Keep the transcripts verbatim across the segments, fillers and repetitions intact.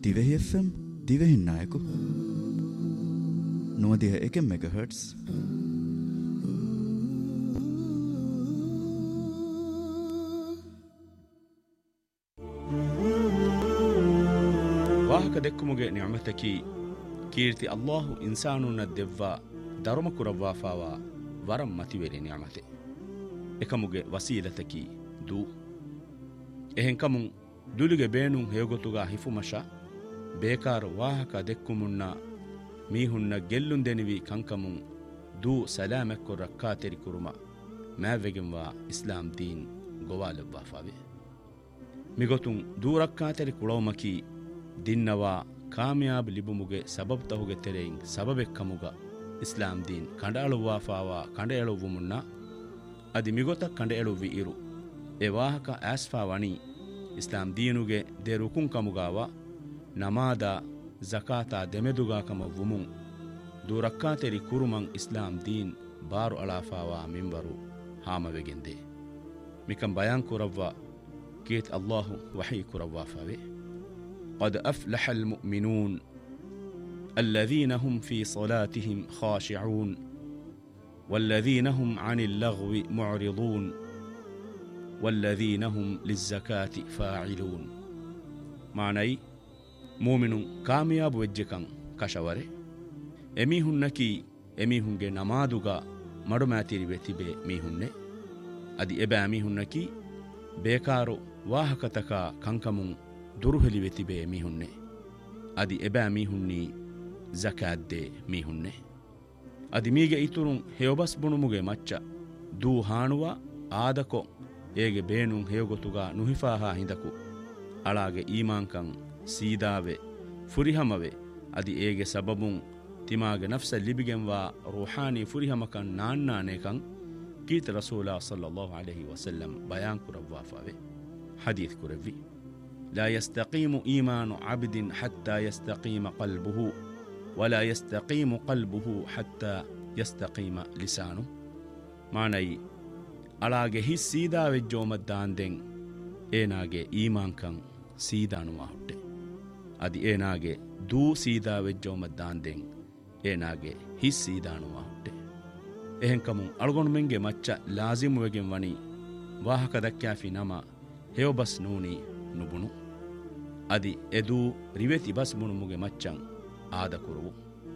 Dhivehi F M දිවෙහින් නායකු නොවදිහ එක මෙගාහර්ට්ස් ವಾಹಕ ದೆಕ್ಕುಮುಗೆ ನಿಅಮತಕಿ ಕೀರ್ತಿ ಅಲ್ಲಾಹು ಇನ್ಸಾನುನ್ನ ದೆವ್ವ ಧರ್ಮ ಕುರವ್ವಾಫಾವ ವರಂ ಮತಿವೆರಿ ನಿಅಮತೆ ಎಕಮುಗೆ ವಸೀಲತಕಿ ದೂ ಎಹೆನ್ ಕಮುಂ ದುಲಿಗೆ ಬೇಣುಂ ಹೇಗೊತುಗ ಹಿಫುಮಶ ಬೇಕಾರು ವಾಹಕ ದೆಕ್ಕುಮುನ್ನ ಮೀಹುನ್ನ ಗೆಲ್ಲುಂದೆನಿವಿ ಕಂಕಮುಂ ದೂ ಸಲಾಮೆಕ್ಕು ರಕ್ಕಾತೆರಿ ಕುರುಮ ಮ್ಯಾವೆಗೆಂವಾ ಇಸ್ಲಾಂ ದೀನ್ ಗೊವಾಲೆವ್ವಾಫಾವೆ ಮಿಗೊತುಂ ದೂ ರಕ್ಕಾತೆರಿ ಕುಳವಮಕಿ ದಿನ್ನವಾ ಕಾಮಯಾಬ್ ಲಿಬುಮುಗೆ ಸಬಬ್ ತಹುಗೆ ತೆರೆಯಿಂ ಸಬಬೆಕ್ಕಮುಗ ಇಸ್ಲಾಂ ದೀನ್ ಕಂಡಾಳುವಾಫಾವ ಕಂಡೆಯಳುವು ಮುನ್ನ ಅದಿ ಮಿಗೊತ ಕಂಡೆಯಳುವಿ ಇರು ಎ ವಾಹಕ ಆಸ್ಫಾ ವಣಿ ಇಸ್ಲಾಂ ದೀನುಗೆ ದೆ ರುಕುಂ ಕಮುಗಾವ ನಮಾದ ಜಕಾತ ದೆಮೆದುಗಾಕಮ ವುಮುಂ ದೂರಕ್ಕಾತೆರಿ ಕುರುಮಂ ಇಸ್ಲಾಂ ದೀನ್ ಬಾರು ಅಳಾಫಾವ ಮಿಂಬರು ಹಾಮವೆಗೆಂದೆ ಮಿಕಂ ಬಯಾನ್ ಕುರವ್ವ ಕೀತ್ ಅಲ್ಲಾಹು ವಹಿ ಕುರವ್ವಾಫಾವೆ قد أفلح المؤمنون الذين هم في صلاتهم خاشعون والذين هم عن اللغو معرضون والذين هم للزكاة فاعلون معني مؤمن كامياب وجهكن كشوره එමිහුන්නකි එමිහුන්ගේ නමාදුගා මඩුමෑතිරි වෙතිබේ මිහුන්නේ අදි එබෑ මිහුන්නකි බේකාරු ವಾಹಕತಕ ಕಂಕಮುಂ ದುರುಹಲಿ ವೆತಿಬೆ ಮಿಹುನ್ನೆ ಅದಿ ಎಬෑ ಮಿಹುನ್ನಿ ಜಕಾದ್ದೆ ಮಿಹುನ್ನೆ ಅದಿ ಮೀಗೆ ಇತುರುಂ ಹೇವಬಸ್ ಬುಣುಮುಗೆ ಮಚ್ಚ ದೂ ಹಾಣುವ ಆದಕೊ ಏಗೆ ಬೇಣುಂ ಹೇವಗೊತುಗ ನುಹಿಫಾಹಾ ಹಿಂದಕು ಅಳಾಗೆ ಈಮಾಂಕಂ ಸೀದಾವೆ ಫುರಿಹಮವೆ ಅದಿ ಏಗೆ ಸಬಬುಂ ತಿಮಾಗೆ ನಫ್ಸ ಲಿಬಿಗೆಂವಾ ರೂಹಾನಿ ಫುರಿಹಮಕಂ ನಾನ್ನಾನೇಕಂ ಕೀತ ರಸೂಲ ಸಲ್ಲಲ್ಲಾಹು ಅಲೈಹಿ ವಸಲ್ಲಂ ಬಯಾನ್ ಕುರವ್ವಾಫಾವೆ ಹದೀತ್ ಕುರವ್ವಿ لا يستقيم إيمان عبد حتى يستقيم قلبه ولا يستقيم قلبه حتى يستقيم لسانه معنى ಅಳಾಗೆ ಹಿ ಸೀದಾ ವೆಜ್ಜೋಮದ್ದಾಂದೆಂ ಏನಾಗೆ ಈಮಾಂಕಂ ಸೀದಾನುವಾ ಹುಟ್ಟೆ ಅದಿ ಏನಾಗೆ ದೂ ಸೀದಾ ವೆಜ್ಜೋಮದ್ದಾಂದೆಂ ಏನಾಗೆ ಹಿ ಸೀದಾನುವಾ ಹುಟ್ಟೆ ಎಹೆಂಕಮು ಅಳಗೊಂಡು ಮೆಂಗೆ ಮಚ್ಚ ಲಾಜಿಮುವೆಗೆಂ ವಣಿ ವಾಹಕ ದಕ್ಕಾಫಿ ನಮ ಹೇವಬಸ್ ನೂನಿ ನುಬುಣು ಅದಿ ಎದೂ ರಿವೆತಿ ಬಸ್ ಬುಣುಮುಗೆ ಮಚ್ಚಂ ಆದ ಕುರುವು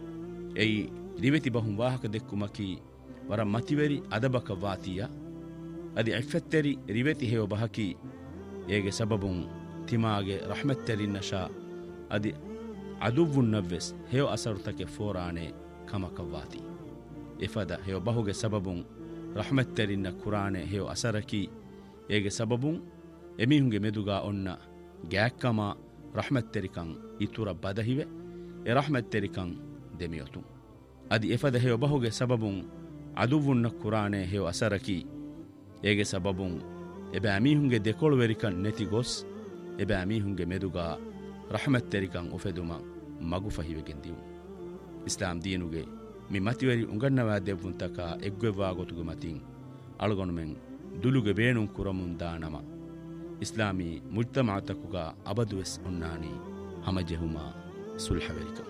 ಎಯಿ ರಿವೆತಿ ಬಹುಂ ವಾಹಕ ದೆಕ್ಕುಮಕಿ ವರ ಮತಿವೆರಿ ಅದಬಕ ವಾತಿಯ ಅದಿ ಎಫೆತ್ತೆರಿ ರಿವೆತಿ ಹೇವ ಬಹಕಿ ಏಗೆ ಸಬಬುಂ ತಿಮಾಗೆ ರಹಮೆತ್ತೆರಿನ್ನಶಾ ಅದಿ ಅದುವ್ವುನ್ನವ್ವೆಸ್ ಹೇವ ಅಸರುತಕೆ ಫೋರಾಣೆ ಕಮಕವಾತಿ ಎಫದ ಹೇವ ಬಹುಗೆ ಸಬಬುಂ ರಹಮೆತ್ತೆರಿನ್ನ ಕುರಾಣೆ ಹೇವ ಅಸರಕಿ ಏಗೆ ಸಬಬುಂ ಎಮಿಹುಂಗೆ ಮೆದುಗಾ ಒನ್ನ ಗ್ಯಾಕ್ಕಮ ರಹಮೆತ್ತೆರಿಕಂ ಇತುರ ಬದಹಿವೆ ಎ ರಹಮೆತ್ತೆರಿಕಂ ದೆಮಿಯೊತು ಅದಿ ಎಫದ ಹೇವ ಬಹುಗೆ ಸಬಬುಂ ಅದುವುನ್ನ ಕುರಾಣೆ ಹೇವ ಅಸರಕಿ ಏಗೆ ಸಬಬುಂ ಎಬೆ ಅಮೀಹುಂಗೆ ದೆಕೊಳುವೆರಿಕಂ ನೆತಿ ಗೊಸ್ ಎಬೆ ಅಮೀಹುಂಗೆ ಮೆದುಗಾ ರಹಮೆತ್ತೆರಿಕಂ ಉಫೆದುಮ ಮಗು ಫಹಿವೆಗೆಂದಿವು ಇಸ್ಲಾಂ ದೀನುಗೆ ಮಿ ಮತಿವರಿ ಉಂಗನ್ನವಾ ದೆವ್ವುಂತಕ ಎಗ್ವೆವ್ವಾ ಗೊತುಗೆ ಮತಿಂ ಅಳಗೊಣುಮೆಂ ದುಲುಗೆ ಬೇಣುಂ ಕುರಮುಂ ದಾನಮ ಇಸ್ಲಾಮಿ ಮುಜ್ತಮಾತಕುಗ ಅಬದುವೆಸ್ ಉನ್ನಾನಿ ಹಮಜೆಹುಮಾ ಸುಲ್ಹವೆರಿಕ